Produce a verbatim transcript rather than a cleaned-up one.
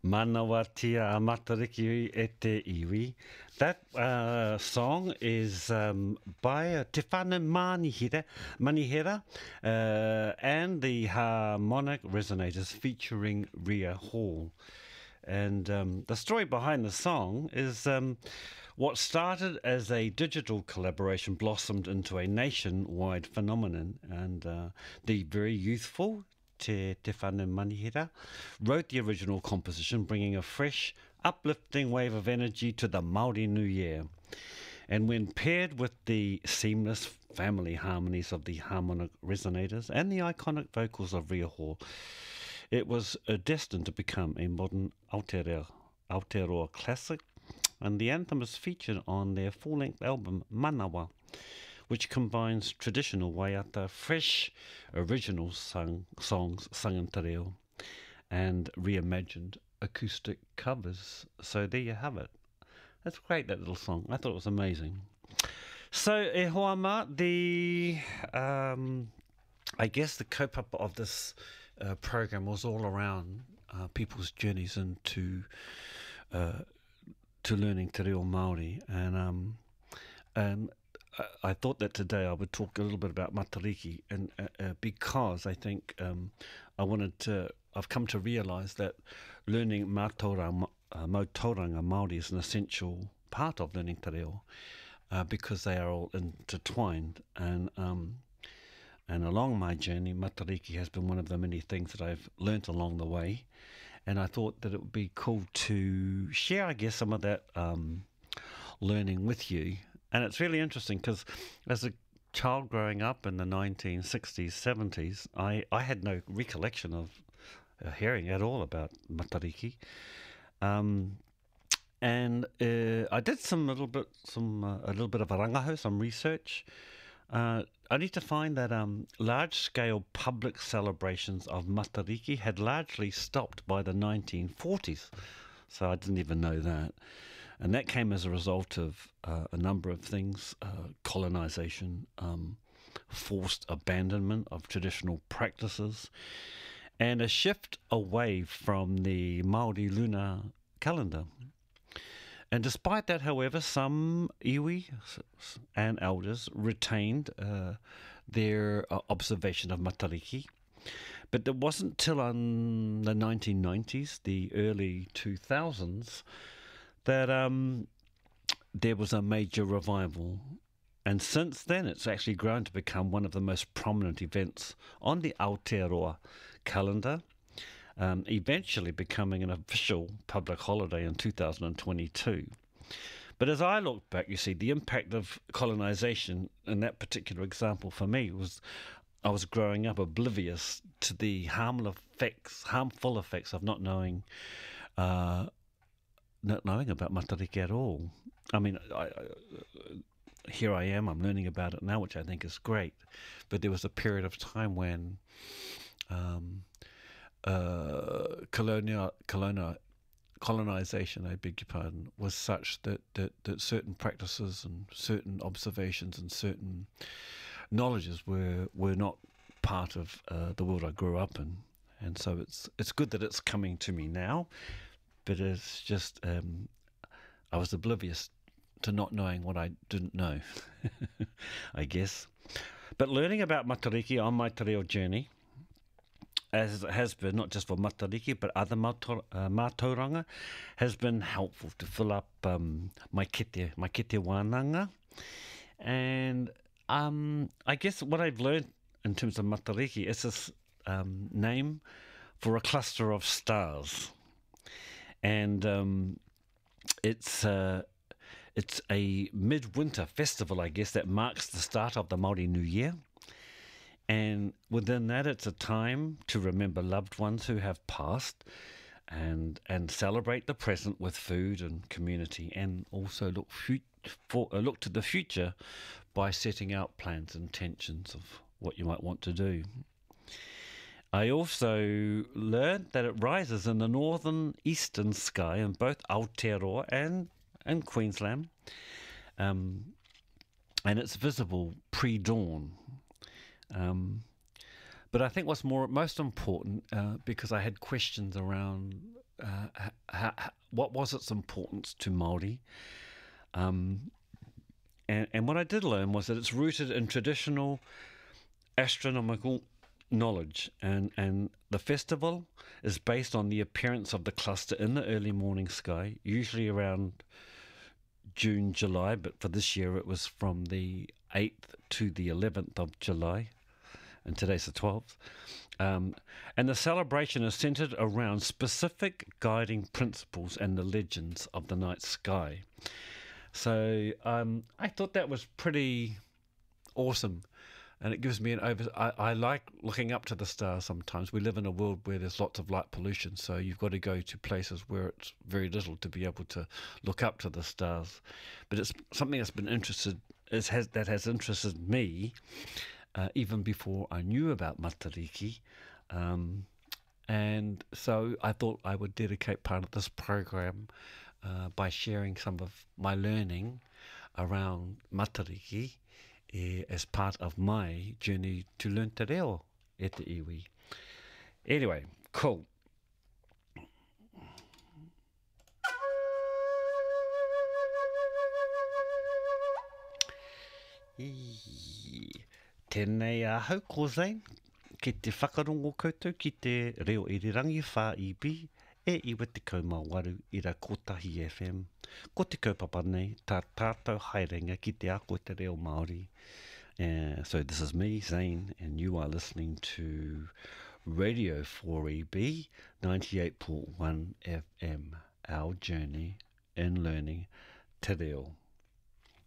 Manawa tia a matariki e te iwi. That uh, song is um, by uh, Te Whana Manihira, Manihira uh, and the Harmonic Resonators featuring Ria Hall. And um, the story behind the song is um, what started as a digital collaboration blossomed into a nationwide phenomenon. And uh, the very youthful Te, Te Whana Manihira wrote the original composition, bringing a fresh, uplifting wave of energy to the Māori New Year. And when paired with the seamless family harmonies of the harmonic resonators and the iconic vocals of Ria Hall, it was uh, destined to become a modern Aotearoa, Aotearoa classic, and the anthem is featured on their full-length album Manawa, which combines traditional waiata, fresh, original sung, songs sung in te reo, and reimagined acoustic covers. So there you have it. That's great, that little song. I thought it was amazing. So, e hoa ma, the, um, I guess the kaupapa of this uh, program was all around uh, people's journeys into uh, to learning te reo Māori. And um, um, I, I thought that today I would talk a little bit about matariki, and uh, uh, because I think um, I wanted to, I've come to realise that learning mātauranga, uh, Mautauranga Māori is an essential part of learning te reo, uh, because they are all intertwined. And um, and along my journey, matariki has been one of the many things that I've learnt along the way. And I thought that it would be cool to share, I guess, some of that um, learning with you. And it's really interesting because as a child growing up in the nineteen sixties, seventies, I, I had no recollection of uh, hearing at all about matariki. Um, and uh, I did some little bit, some uh, a little bit of a rangaho, some research. Uh, I need to find that um, large-scale public celebrations of matariki had largely stopped by the nineteen forties. So I didn't even know that. And that came as a result of uh, a number of things: uh, colonization, um, forced abandonment of traditional practices, and a shift away from the Māori lunar calendar. And despite that, however, some iwi and elders retained uh, their uh, observation of matariki. But it wasn't till um, the nineteen nineties, the early two thousands, that um, there was a major revival. And since then, it's actually grown to become one of the most prominent events on the Aotearoa calendar, um, eventually becoming an official public holiday in two thousand twenty-two. But as I look back, you see, the impact of colonization in that particular example for me was I was growing up oblivious to the harmful effects, harmful effects of not knowing uh, not knowing about matariki at all. I mean, I, I, here I am, I'm learning about it now, which I think is great. But there was a period of time when um, uh, colonial, colonial, colonization, I beg your pardon, was such that, that, that certain practices and certain observations and certain knowledges were were not part of uh, the world I grew up in. And so it's it's good that it's coming to me now, but it's just um, I was oblivious to not knowing what I didn't know, I guess. But learning about matariki on my te reo journey, as it has been, not just for matariki, but other mātauranga, uh, mātauranga, has been helpful to fill up um, my kete, my kete wānanga. And um, I guess what I've learned in terms of matariki is this um, name for a cluster of stars. And um, it's uh, it's a midwinter festival, I guess, that marks the start of the Māori New Year. And within that, it's a time to remember loved ones who have passed and and celebrate the present with food and community, and also look fu- for, uh, look to the future by setting out plans and intentions of what you might want to do. I also learned that it rises in the northern eastern sky in both Aotearoa and, and Queensland, um, and it's visible pre-dawn. Um, but I think what's more most important, uh, because I had questions around uh, ha, ha, what was its importance to Māori. Um, and, and what I did learn was that it's rooted in traditional astronomical knowledge, and, and the festival is based on the appearance of the cluster in the early morning sky, usually around June, July, but for this year it was from the eighth to the eleventh of July, and today's the twelfth. Um, and the celebration is centered around specific guiding principles and the legends of the night sky. So um, I thought that was pretty awesome. And it gives me an over. I, I like looking up to the stars sometimes. We live in a world where there's lots of light pollution, so you've got to go to places where it's very little to be able to look up to the stars. But it's something that's been interested, is, has, that has interested me uh, even before I knew about Matariki. Um, and so I thought I would dedicate part of this program uh, by sharing some of my learning around Matariki, as part of my journey to learn te reo e te iwi. Anyway, cool. Tēnei ahau ko Zane, ki te whakarongo koutou ki te reo irirangi whā ibi, e iwa te kaumāwaru i ra Kotahi F M. Ko te kaupapa nei, tā tātou haerenga ki te ako te reo Māori. Uh, so this is me, Zane, and you are listening to Radio four E B ninety-eight point one F M, our journey in learning te reo